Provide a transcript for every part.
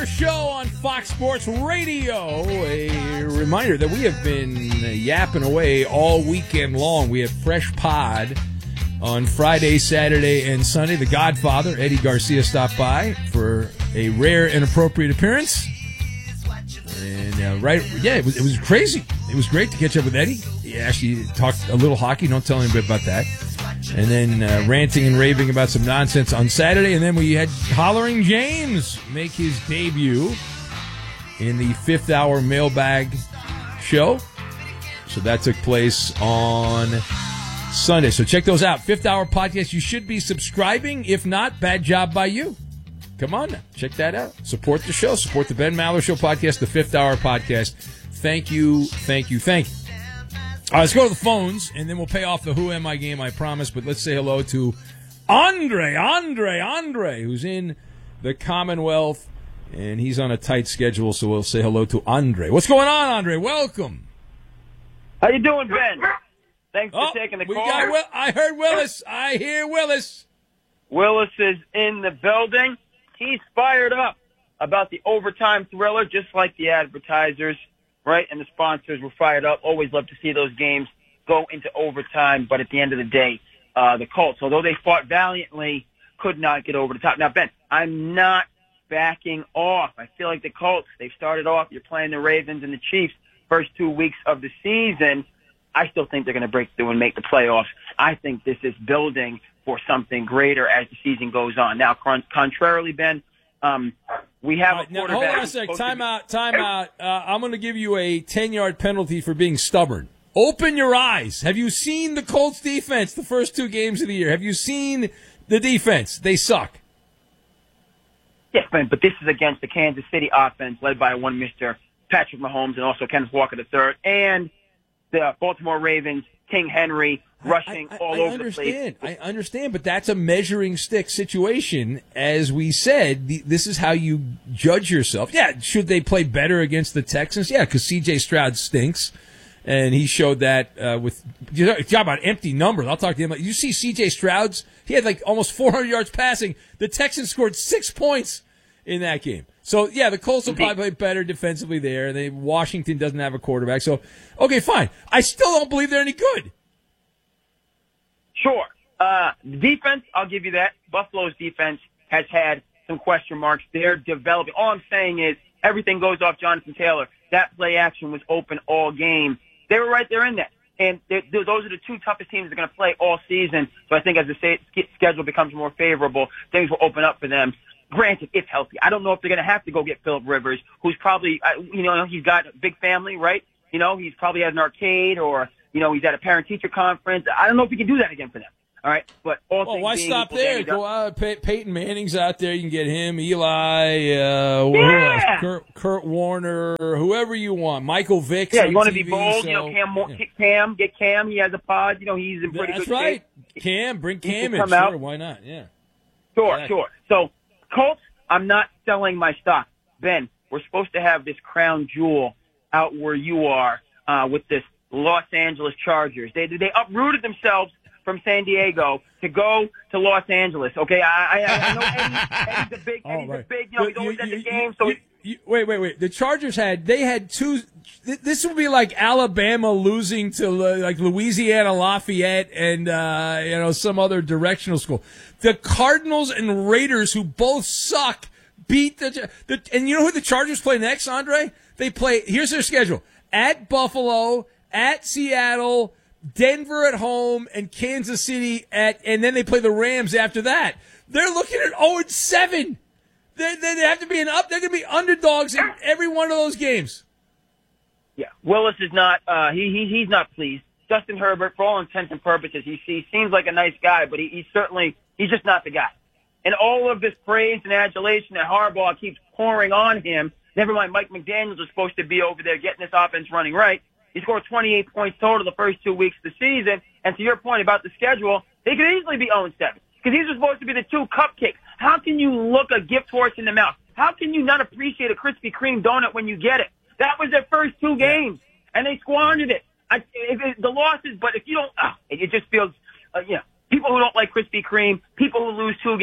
Show on Fox Sports Radio. A reminder that we have been yapping away all weekend long. We have fresh pod on Friday, Saturday, and Sunday. The Godfather, Eddie Garcia, stopped by for a rare and appropriate appearance. And it was crazy. It was great to catch up with Eddie. He actually talked a little hockey. Don't tell anybody about that. And then ranting and raving about some nonsense on Saturday. And then we had Hollering James make his debut in the fifth hour mailbag show. So that took place on Sunday. So check those out. Fifth hour podcast. You should be subscribing. If not, bad job by you. Come on now. Check that out. Support the show. Support the Ben Maller Show podcast, the fifth hour podcast. Thank you. Thank you. Thank you. Let's go to the phones, and then we'll pay off the Who Am I game, I promise. But let's say hello to Andre, who's in the Commonwealth, and he's on a tight schedule, so we'll say hello to Andre. What's going on, Andre? Welcome. How you doing, Ben? Thanks for taking the call. I heard Willis. I hear Willis. Willis is in the building. He's fired up about the overtime thriller, just like the advertisers. Right, and the sponsors were fired up. Always love to see those games go into overtime, but at the end of the day, the Colts, although they fought valiantly, could not get over the top. Now, Ben, I'm not backing off. I feel like the Colts, they've started off, you're playing the Ravens and the Chiefs first 2 weeks of the season. I still think they're going to break through and make the playoffs. I think this is building for something greater as the season goes on. Now, contrarily, Ben, we have a quarterback. Hold on a sec. Time out. I'm going to give you a 10-yard penalty for being stubborn. Open your eyes. Have you seen the Colts defense the first two games of the year? Have you seen the defense? They suck. Yes, Ben, but this is against the Kansas City offense led by one Mr. Patrick Mahomes and also Kenneth Walker III and the Baltimore Ravens, King Henry, rushing all over the place. I understand, but that's a measuring stick situation. As we said, this is how you judge yourself. Yeah, should they play better against the Texans? Yeah, because C.J. Stroud stinks, and he showed that with – you talk about empty numbers. I'll talk to him. You see C.J. Stroud's – he had like almost 400 yards passing. The Texans scored 6 points in that game. So, yeah, the Colts will probably play better defensively there. Washington doesn't have a quarterback. So, okay, fine. I still don't believe they're any good. Sure. Defense, I'll give you that. Buffalo's defense has had some question marks. They're developing. All I'm saying is everything goes off Jonathan Taylor. That play action was open all game. They were right there in that. And those are the two toughest teams that are going to play all season. So I think as the schedule becomes more favorable, things will open up for them. Granted, if healthy. I don't know if they're going to have to go get Phillip Rivers, who's probably, he's got a big family, right? He's probably at an arcade or, he's at a parent-teacher conference. I don't know if he can do that again for them. All right, but all things why being stop equal, there? Go out. Peyton Manning's out there. You can get him. Eli, Kurt Warner, whoever you want. Michael Vick. Yeah, you want to be bold. Cam. Get Cam. He has a pod. He's in pretty good shape. That's right. Cam, bring Cam in. Sure, why not? Yeah. Sure. So, Colts, I'm not selling my stock. Ben, we're supposed to have this crown jewel out where you are with this Los Angeles Chargers. They uprooted themselves from San Diego to go to Los Angeles. Okay, I know Eddie's a big. He's always at the game. So wait. The Chargers had two. This would be like Alabama losing to like Louisiana Lafayette and some other directional school. The Cardinals and Raiders, who both suck, beat and you know who the Chargers play next, Andre? They play. Here's their schedule: at Buffalo, at Seattle, Denver at home, and Kansas City and then they play the Rams after that. They're looking at 0-7. They have to be they're going to be underdogs in every one of those games. Yeah, Willis is not. He's not pleased. Justin Herbert, for all intents and purposes, he seems like a nice guy, but he's just not the guy. And all of this praise and adulation that Harbaugh keeps pouring on him. Never mind, Mike McDaniels is supposed to be over there getting this offense running right. He scored 28 points total the first 2 weeks of the season. And to your point about the schedule, they could easily be 0-7 because these are supposed to be the two cupcakes. How can you look a gift horse in the mouth? How can you not appreciate a Krispy Kreme donut when you get it? That was their first two games, and they squandered it. The losses, but if you don't, it just feels, people who don't like Krispy Kreme, people who lose two games,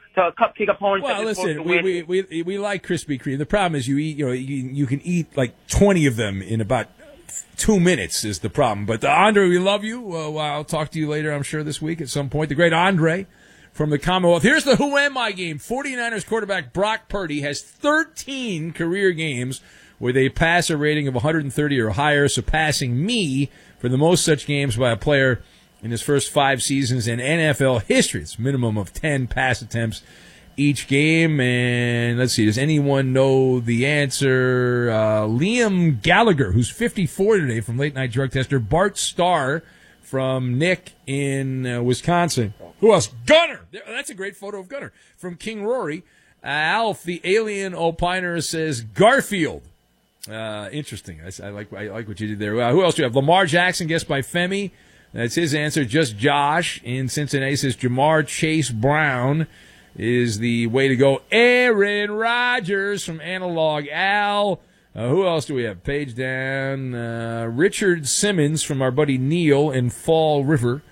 to cupcake opponents. Well, listen, we like Krispy Kreme. The problem is you can eat like 20 of them in about 2 minutes is the problem. But Andre, we love you. I'll talk to you later, I'm sure, this week at some point. The great Andre from the Commonwealth. Here's the Who Am I game. 49ers quarterback Brock Purdy has 13 career games with a passer rating of 130 or higher, surpassing me for the most such games by a player in his first 5 seasons in NFL history. It's a minimum of 10 pass attempts each game. And let's see, does anyone know the answer? Liam Gallagher, who's 54 today from late night drug tester. Bart Starr from Nick in Wisconsin. Who else? Gunner. That's a great photo of Gunner from King Rory. Alf, the alien opiner, says Garfield. Interesting. I like what you did there. Who else do you have? Lamar Jackson, guessed by Femi. That's his answer. Just Josh in Cincinnati says Jamar Chase Brown is the way to go. Aaron Rodgers from Analog Al. Who else do we have? Page down. Richard Simmons from our buddy Neil in Fall River.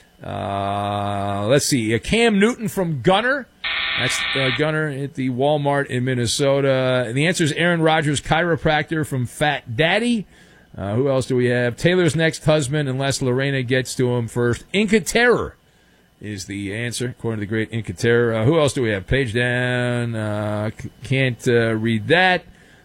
Let's see. Cam Newton from Gunner. That's Gunner at the Walmart in Minnesota. And the answer is Aaron Rodgers, chiropractor from Fat Daddy. Who else do we have? Taylor's next husband, unless Lorena gets to him first. Inca Terror is the answer, according to the great Inca Terror. Who else do we have? Page down. Can't read that.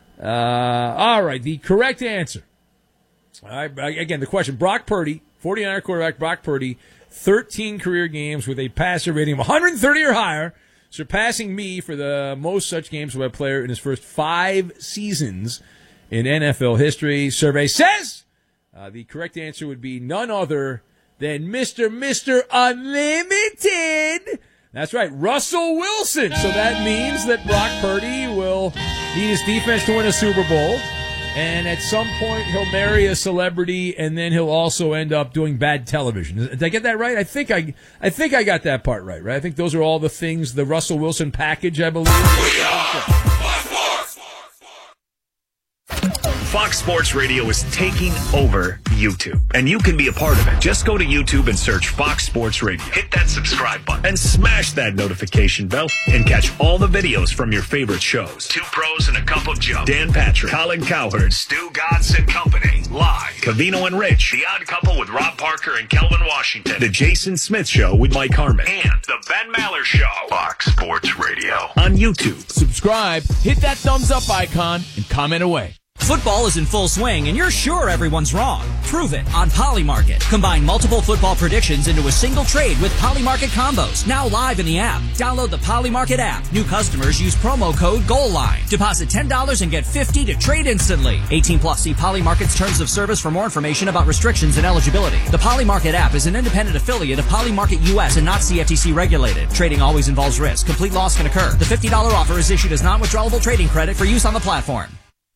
All right, the correct answer. All right, again, the question. Brock Purdy, 49er quarterback Brock Purdy, 13 career games with a passer rating of 130 or higher, surpassing me for the most such games with a player in his first 5 seasons in NFL history. Survey says the correct answer would be none other than Mr. Unlimited. That's right, Russell Wilson. So that means that Brock Purdy will need his defense to win a Super Bowl. And at some point, he'll marry a celebrity, and then he'll also end up doing bad television. Did I get that right? I think I got that part right? I think those are all the things, the Russell Wilson package, I believe. Fox Sports Radio is taking over YouTube, and you can be a part of it. Just go to YouTube and search Fox Sports Radio. Hit that subscribe button and smash that notification bell and catch all the videos from your favorite shows. 2 Pros and a Cup of Joe. Dan Patrick, Colin Cowherd, Stu Godson Company, live. Covino and Rich, The Odd Couple with Rob Parker and Kelvin Washington. The Jason Smith Show with Mike Harmon. And The Ben Maller Show. Fox Sports Radio on YouTube. Subscribe, hit that thumbs up icon, and comment away. Football is in full swing, and you're sure everyone's wrong. Prove it on Polymarket. Combine multiple football predictions into a single trade with Polymarket combos. Now live in the app. Download the Polymarket app. New customers use promo code GOALLINE. Deposit $10 and get $50 to trade instantly. 18 plus. See Polymarket's terms of service for more information about restrictions and eligibility. The Polymarket app is an independent affiliate of Polymarket US and not CFTC regulated. Trading always involves risk. Complete loss can occur. The $50 offer is issued as non-withdrawable trading credit for use on the platform.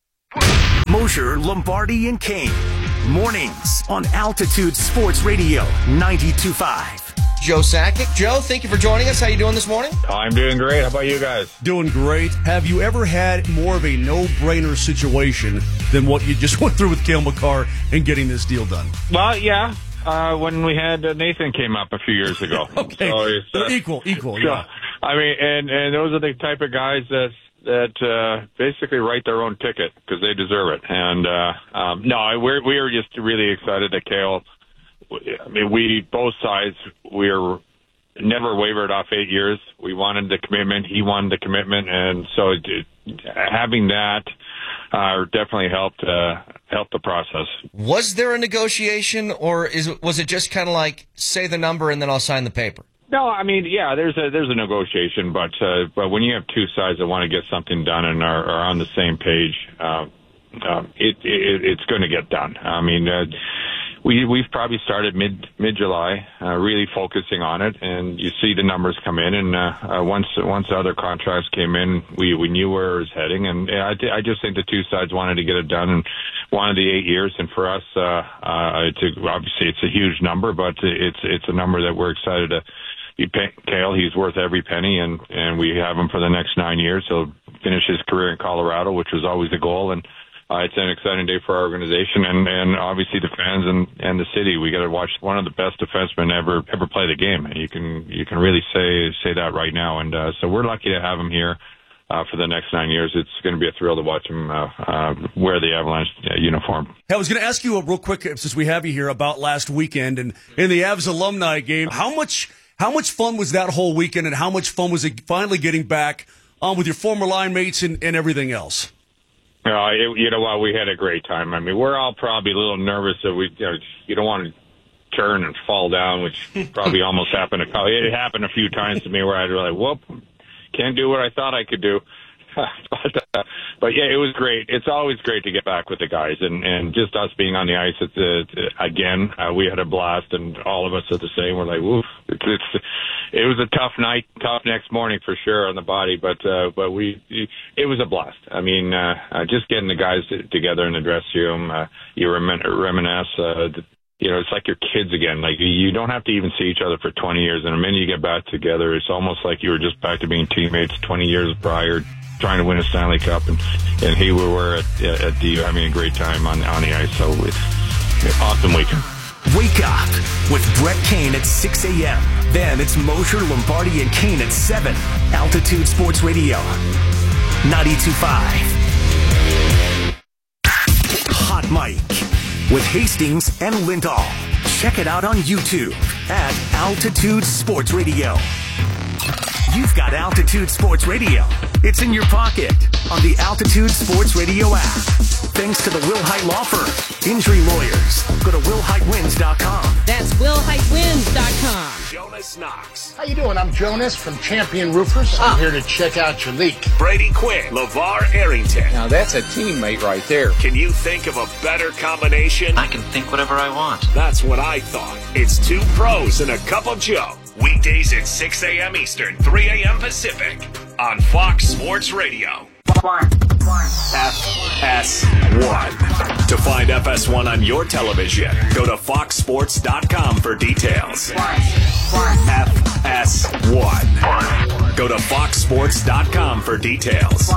Mosher, Lombardi, and Kane. Mornings on Altitude Sports Radio 92.5. Joe Sakic. Joe, thank you for joining us. How you doing this morning? I'm doing great. How about you guys? Doing great. Have you ever had more of a no-brainer situation than what you just went through with Cale Makar and getting this deal done? Well, yeah. When we had Nathan came up a few years ago. Okay. So equal, so, yeah. I mean, and those are the type of guys that basically write their own ticket because they deserve it. And no, we are just really excited that Cale. I mean, we both sides we're never wavered off 8 years. We wanted the commitment. He wanted the commitment, and so having that definitely helped the process. Was there a negotiation, or was it just kind of like say the number and then I'll sign the paper? No, I mean, yeah, there's a negotiation, but when you have two sides that want to get something done and are on the same page, it's going to get done. I mean, we've probably started mid-July, really focusing on it, and you see the numbers come in, and once the other contracts came in, we knew where it was heading, and I just think the two sides wanted to get it done and wanted the 8 years, and for us, obviously it's a huge number, but it's a number that we're excited to. Cale, he's worth every penny, and we have him for the next 9 years. He'll finish his career in Colorado, which was always the goal, and it's an exciting day for our organization and obviously the fans and the city. We got to watch one of the best defensemen ever play the game. And you can really say that right now. And so we're lucky to have him here for the next 9 years. It's going to be a thrill to watch him wear the Avalanche uniform. Hey, I was going to ask you real quick, since we have you here, about last weekend and in the Avs alumni game. How much fun was that whole weekend, and how much fun was it finally getting back with your former line mates and everything else? You know what? We had a great time. I mean, we're all probably a little nervous that you don't want to turn and fall down, which probably almost happened. It happened a few times to me where I'd be like, whoop, can't do what I thought I could do. But yeah, it was great. It's always great to get back with the guys, and just us being on the ice. Again, we had a blast, and all of us are the same. We're like, woof. It was a tough night, tough next morning for sure on the body, but it was a blast. I mean, just getting the guys together in the dressing room, you reminisce. It's like your kids again. Like, you don't have to even see each other for 20 years, and the minute you get back together, it's almost like you were just back to being teammates 20 years prior, trying to win a Stanley Cup, and here we were at the having a great time on the ice. So it's an awesome weekend. Wake up with Brett Kane at 6 a.m. Then it's Mosher, Lombardi, and Kane at 7. Altitude Sports Radio, 92.5. Hot Mic with Hastings and Lindahl. Check it out on YouTube at Altitude Sports Radio. You've got Altitude Sports Radio. It's in your pocket on the Altitude Sports Radio app. Thanks to the Will Height Law Firm. Injury lawyers. Go to willheightwins.com. That's willheightwins.com. Jonas Knox. How you doing? I'm Jonas from Champion Roofers. I'm here to check out your leak. Brady Quinn. LeVar Arrington. Now that's a teammate right there. Can you think of a better combination? I can think whatever I want. That's what I thought. It's two pros and a cup of Joe. Weekdays at 6 a.m. Eastern, 3 a.m. Pacific on Fox Sports Radio. FS1. To find FS1 on your television, go to foxsports.com for details. FS1. Go to foxsports.com for details.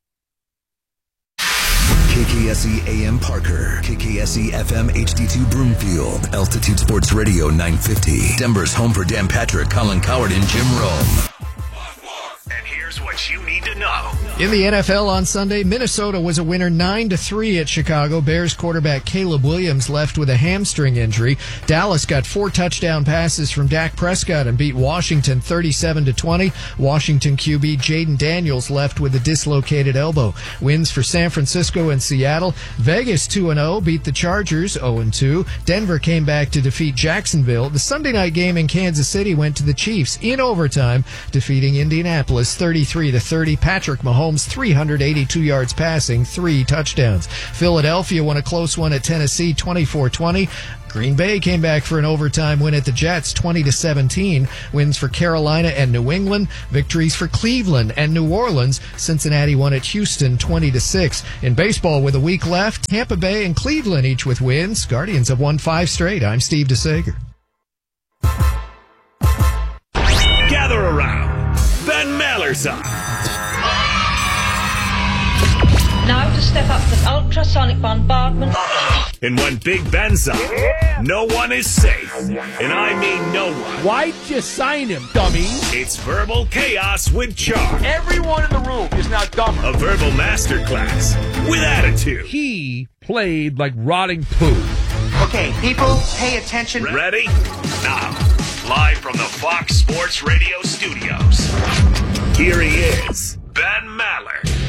KKSE AM Parker, KKSE FM HD2 Broomfield, Altitude Sports Radio 950. Denver's home for Dan Patrick, Colin Coward, and Jim Rome. And here's what you need to know. In the NFL on Sunday, Minnesota was a winner 9-3 at Chicago. Bears quarterback Caleb Williams left with a hamstring injury. Dallas got 4 touchdown passes from Dak Prescott and beat Washington 37-20. Washington QB Jaden Daniels left with a dislocated elbow. Wins for San Francisco and Seattle. Vegas 2-0 beat the Chargers 0-2. Denver came back to defeat Jacksonville. The Sunday night game in Kansas City went to the Chiefs in overtime, defeating Indianapolis 33-30. Patrick Mahomes 382 yards passing, 3 touchdowns. Philadelphia won a close one at Tennessee 24-20. Green Bay came back for an overtime win at the Jets 20-17. Wins for Carolina and New England. Victories for Cleveland and New Orleans. Cincinnati won at Houston 20-6. In baseball with a week left, Tampa Bay and Cleveland each with wins. Guardians have won 5 straight. I'm Steve DeSager. Gather around. Ben Maller's on. Now to step up with ultrasonic bombardment. And when Big Ben's on, no one is safe. And I mean no one. Why'd you sign him, dummy? It's Verbal Chaos with Charm. Everyone in the room is now dumber. A verbal masterclass with attitude. He played like rotting poo. Okay, people, pay attention. Ready? Now, live from the Fox Sports Radio studios, here he is, Ben Maller.